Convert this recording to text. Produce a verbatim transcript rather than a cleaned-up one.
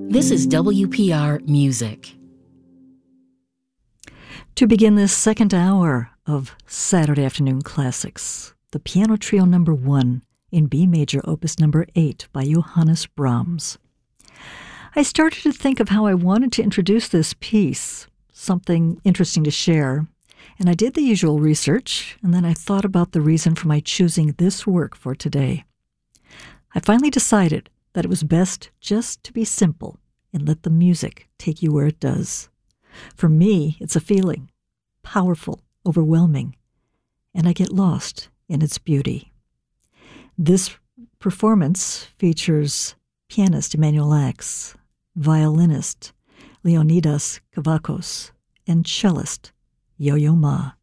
This is W P R Music. To begin this second hour of Saturday Afternoon Classics, the Piano Trio Number One in B Major, Opus Number Eight by Johannes Brahms. I started to think of how I wanted to introduce this piece, something interesting to share, and I did the usual research, and then I thought about the reason for my choosing this work for today. I finally decided that it was best just to be simple and let the music take you where it does. For me, it's a feeling, powerful, overwhelming, and I get lost in its beauty. This performance features pianist Emanuel Ax, violinist Leonidas Kavakos, and cellist Yo-Yo Ma.